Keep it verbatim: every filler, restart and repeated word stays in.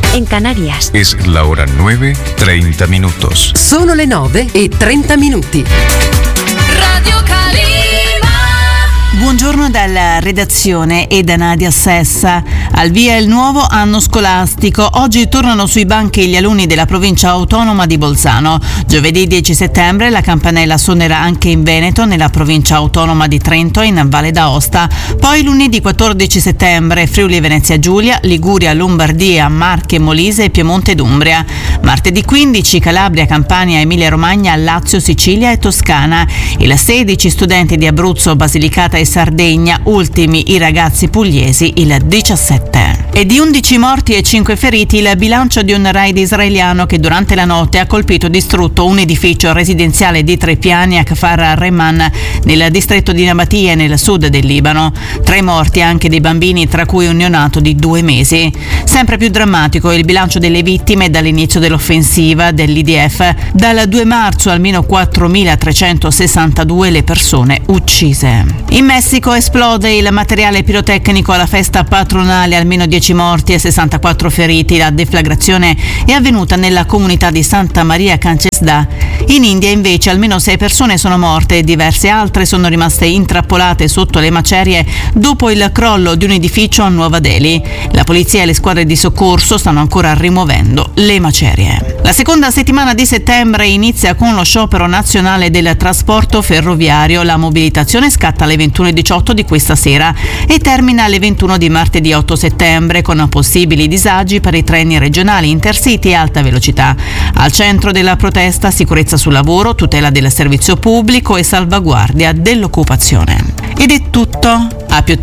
en Canarias. Es la hora nueve, treinta minutos. Sono le nove e trenta minuti. Radio Calima. Buongiorno dalla redazione e da Nadia Sessa. Al via il nuovo anno scolastico. Oggi tornano sui banchi gli alunni della provincia autonoma di Bolzano. Giovedì dieci settembre la campanella suonerà anche in Veneto, nella provincia autonoma di Trento e in Valle d'Aosta. Poi lunedì quattordici settembre Friuli Venezia Giulia, Liguria, Lombardia, Marche, Molise e Piemonte ed Umbria. Martedì quindici Calabria, Campania, Emilia Romagna, Lazio, Sicilia e Toscana. Il sedici studenti di Abruzzo, Basilicata e Sardegna, ultimi i ragazzi pugliesi il diciassette. E di undici morti e cinque feriti il bilancio di un raid israeliano che durante la notte ha colpito e distrutto un edificio residenziale di tre piani a Kfar Reman nel distretto di Nabatia nel sud del Libano. Tre morti anche dei bambini, tra cui un neonato di due mesi. Sempre più drammatico il bilancio delle vittime dall'inizio dell'offensiva dell'I D F. Dal due marzo almeno quattromilatrecentosessantadue le persone uccise. In Messico esplode il materiale pirotecnico alla festa patronale, almeno dieci morti e sessantaquattro feriti. La deflagrazione è avvenuta nella comunità di Santa Maria Cancesda. In India invece almeno sei persone sono morte e diverse altre sono rimaste intrappolate sotto le macerie dopo il crollo di un edificio a Nuova Delhi. La polizia e le squadre di soccorso stanno ancora rimuovendo le macerie. La seconda settimana di settembre inizia con lo sciopero nazionale del trasporto ferroviario. La mobilitazione scatta alle ventuno e diciotto di questa sera e termina alle ventuno di martedì otto settembre, con possibili disagi per i treni regionali, intercity e alta velocità. Al centro della protesta sicurezza sul lavoro, tutela del servizio pubblico e salvaguardia dell'occupazione. Ed è tutto. A più